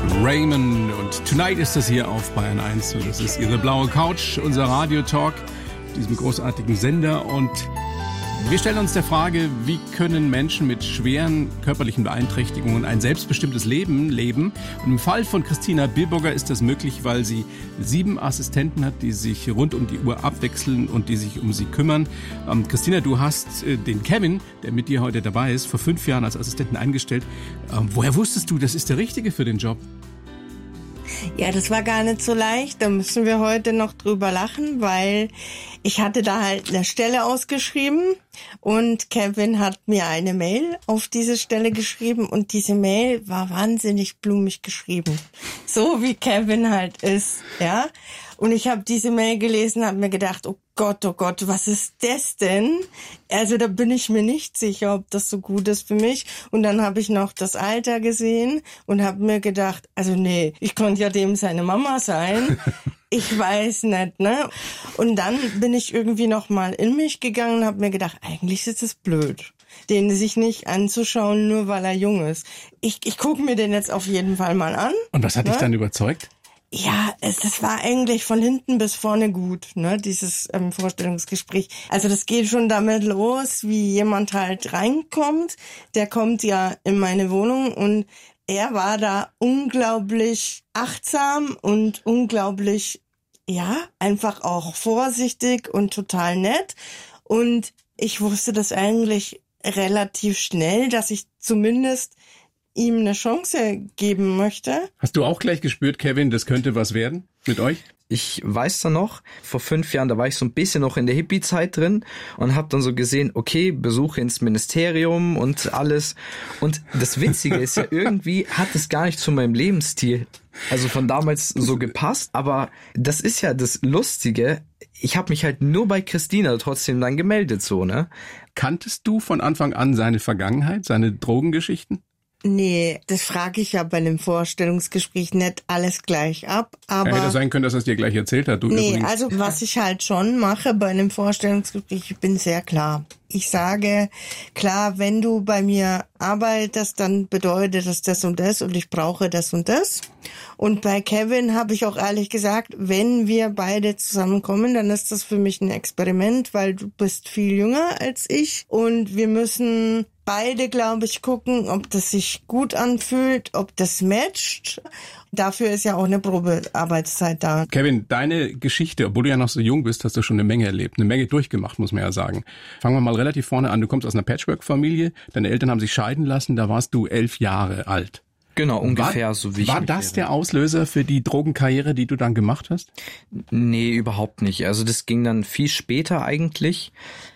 Raymond und Tonight ist das hier auf Bayern 1 und das ist Ihre blaue Couch, unser Radiotalk, diesem großartigen Sender, und wir stellen uns der Frage, wie können Menschen mit schweren körperlichen Beeinträchtigungen ein selbstbestimmtes Leben leben? Und im Fall von Christina Billburger ist das möglich, weil sie 7 Assistenten hat, die sich rund um die Uhr abwechseln und die sich um sie kümmern. Christina, du hast den Kevin, der mit dir heute dabei ist, vor 5 Jahren als Assistenten eingestellt. Woher wusstest du, das ist der Richtige für den Job? Ja, das war gar nicht so leicht. Da müssen wir heute noch drüber lachen, weil ich hatte da halt eine Stelle ausgeschrieben und Kevin hat mir eine Mail auf diese Stelle geschrieben und diese Mail war wahnsinnig blumig geschrieben. So wie Kevin halt ist, ja. Und ich habe diese Mail gelesen, habe mir gedacht, oh Gott, was ist das denn? Also da bin ich mir nicht sicher, ob das so gut ist für mich. Und dann habe ich noch das Alter gesehen und habe mir gedacht, also nee, ich konnte ja dem seine Mama sein. Ich weiß nicht, ne? Und dann bin ich irgendwie noch mal in mich gegangen und habe mir gedacht, eigentlich ist es blöd, den sich nicht anzuschauen, nur weil er jung ist. Ich gucke mir den jetzt auf jeden Fall mal an. Und was hat dich dann überzeugt? Ja, das war eigentlich von hinten bis vorne gut, ne, dieses Vorstellungsgespräch. Also das geht schon damit los, wie jemand halt reinkommt. Der kommt ja in meine Wohnung und er war da unglaublich achtsam und unglaublich, ja, einfach auch vorsichtig und total nett. Und ich wusste das eigentlich relativ schnell, dass ich zumindest ihm eine Chance geben möchte. Hast du auch gleich gespürt, Kevin, das könnte was werden mit euch? Ich weiß da noch, vor 5 Jahren, da war ich so ein bisschen noch in der Hippie-Zeit drin und habe dann so gesehen, okay, Besuche ins Ministerium und alles. Und das Witzige ist ja, irgendwie hat es gar nicht zu meinem Lebensstil, also von damals so gepasst. Aber das ist ja das Lustige, ich habe mich halt nur bei Christina trotzdem dann gemeldet, so, ne? Kanntest du von Anfang an seine Vergangenheit, seine Drogengeschichten? Nee, das frage ich ja bei einem Vorstellungsgespräch nicht alles gleich ab, aber... Ja, hätte sein können, dass er es dir gleich erzählt hat. Du übrigens. Also was ich halt schon mache bei einem Vorstellungsgespräch, ich bin sehr klar. Ich sage, klar, wenn du bei mir arbeitest, dann bedeutet das und das und ich brauche das und das. Und bei Kevin habe ich auch ehrlich gesagt, wenn wir beide zusammenkommen, dann ist das für mich ein Experiment, weil du bist viel jünger als ich und wir müssen beide, glaube ich, gucken, ob das sich gut anfühlt, ob das matcht. Dafür ist ja auch eine Probearbeitszeit da. Kevin, deine Geschichte, obwohl du ja noch so jung bist, hast du schon eine Menge erlebt, eine Menge durchgemacht, muss man ja sagen. Fangen wir mal relativ vorne an. Du kommst aus einer Patchwork-Familie, deine Eltern haben sich scheiden lassen, da warst du 11 Jahre alt. Genau, ungefähr so wie ich. War das der Auslöser für die Drogenkarriere, die du dann gemacht hast? Nee, überhaupt nicht. Also das ging dann viel später eigentlich.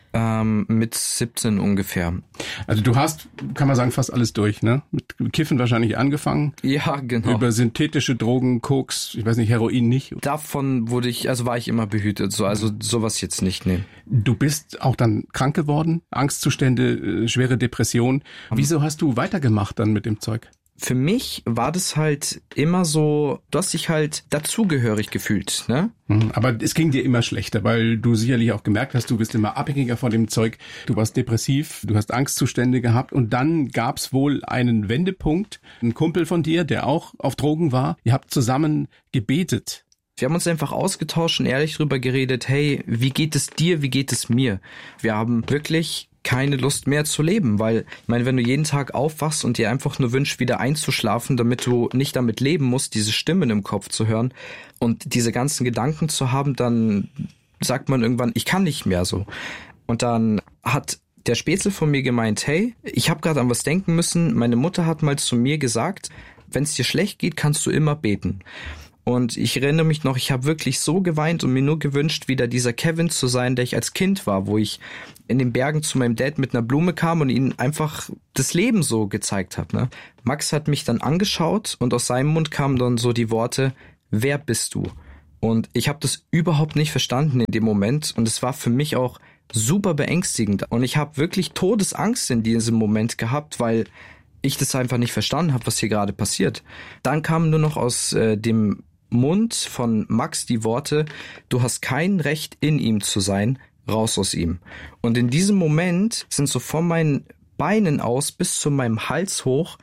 Mit 17 ungefähr. Also du hast, kann man sagen, fast alles durch, ne? Mit Kiffen wahrscheinlich angefangen. Ja, genau. Über synthetische Drogen, Koks, ich weiß nicht, Heroin nicht. Davon war ich immer behütet, also sowas jetzt nicht, ne. Du bist auch dann krank geworden, Angstzustände, schwere Depression. Wieso hast du weitergemacht dann mit dem Zeug? Für mich war das halt immer so, du hast dich halt dazugehörig gefühlt, ne? Aber es ging dir immer schlechter, weil du sicherlich auch gemerkt hast, du bist immer abhängiger von dem Zeug. Du warst depressiv, du hast Angstzustände gehabt und dann gab's wohl einen Wendepunkt. Ein Kumpel von dir, der auch auf Drogen war, ihr habt zusammen gebetet. Wir haben uns einfach ausgetauscht und ehrlich drüber geredet, hey, wie geht es dir, wie geht es mir? Wir haben wirklich keine Lust mehr zu leben, weil, ich meine, wenn du jeden Tag aufwachst und dir einfach nur wünschst, wieder einzuschlafen, damit du nicht damit leben musst, diese Stimmen im Kopf zu hören und diese ganzen Gedanken zu haben, dann sagt man irgendwann, ich kann nicht mehr so. Und dann hat der Spätzle von mir gemeint, hey, ich habe gerade an was denken müssen. Meine Mutter hat mal zu mir gesagt, wenn es dir schlecht geht, kannst du immer beten. Und ich erinnere mich noch, ich habe wirklich so geweint und mir nur gewünscht, wieder dieser Kevin zu sein, der ich als Kind war, wo ich in den Bergen zu meinem Dad mit einer Blume kam und ihm einfach das Leben so gezeigt habe. Ne? Max hat mich dann angeschaut und aus seinem Mund kamen dann so die Worte, wer bist du? Und ich habe das überhaupt nicht verstanden in dem Moment und es war für mich auch super beängstigend. Und ich habe wirklich Todesangst in diesem Moment gehabt, weil ich das einfach nicht verstanden habe, was hier gerade passiert. Dann kamen nur noch aus dem Mund von Max die Worte, du hast kein Recht in ihm zu sein, raus aus ihm. Und in diesem Moment sind so von meinen Beinen aus bis zu meinem Hals hoch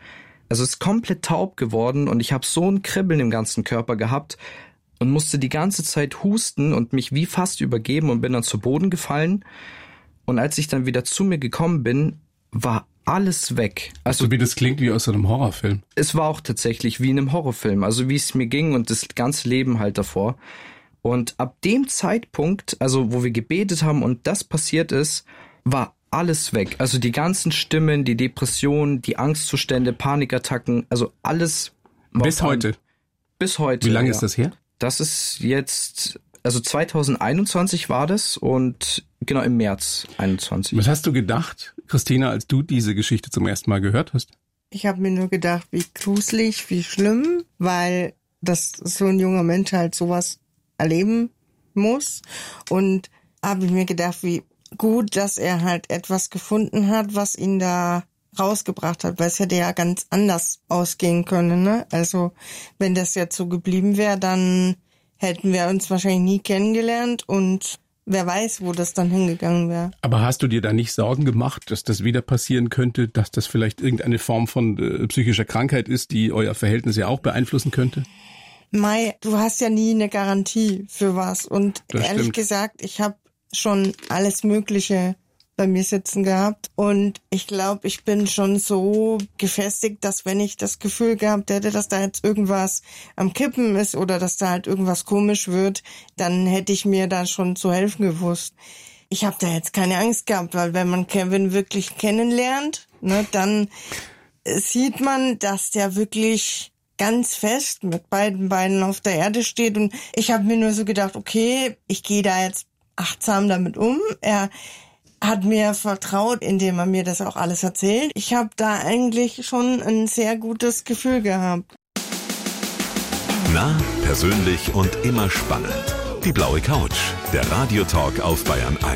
Also es ist komplett taub geworden und ich habe so ein Kribbeln im ganzen Körper gehabt und musste die ganze Zeit husten und mich wie fast übergeben und bin dann zu Boden gefallen. Und als ich dann wieder zu mir gekommen bin, war alles weg. Also wie das klingt wie aus einem Horrorfilm. Es war auch tatsächlich wie in einem Horrorfilm, also wie es mir ging und das ganze Leben halt davor. Und ab dem Zeitpunkt, also wo wir gebetet haben und das passiert ist, war alles weg. Also die ganzen Stimmen, die Depressionen, die Angstzustände, Panikattacken, also alles. Bis heute? Bis heute. Wie lange ist das her? Das ist jetzt, also 2021 war das und genau im März 21. Was hast du gedacht, Christina, als du diese Geschichte zum ersten Mal gehört hast? Ich habe mir nur gedacht, wie gruselig, wie schlimm, weil das so ein junger Mensch halt sowas erleben muss. Und habe ich mir gedacht, wie gut, dass er halt etwas gefunden hat, was ihn da rausgebracht hat, weil es hätte ja ganz anders ausgehen können, ne? Also wenn das jetzt so geblieben wäre, dann hätten wir uns wahrscheinlich nie kennengelernt und wer weiß, wo das dann hingegangen wäre. Aber hast du dir da nicht Sorgen gemacht, dass das wieder passieren könnte, dass das vielleicht irgendeine Form von psychischer Krankheit ist, die euer Verhältnis ja auch beeinflussen könnte? Mai, du hast ja nie eine Garantie für was und Das ehrlich stimmt. gesagt, ich habe schon alles Mögliche bei mir sitzen gehabt und ich glaube, ich bin schon so gefestigt, dass wenn ich das Gefühl gehabt hätte, dass da jetzt irgendwas am Kippen ist oder dass da halt irgendwas komisch wird, dann hätte ich mir da schon zu helfen gewusst. Ich habe da jetzt keine Angst gehabt, weil wenn man Kevin wirklich kennenlernt, ne, dann sieht man, dass der wirklich ganz fest mit beiden Beinen auf der Erde steht und ich habe mir nur so gedacht, okay, ich gehe da jetzt achtsam damit um. Er hat mir vertraut, indem er mir das auch alles erzählt. Ich habe da eigentlich schon ein sehr gutes Gefühl gehabt. Nah, persönlich und immer spannend. Die blaue Couch, der Radiotalk auf Bayern 1.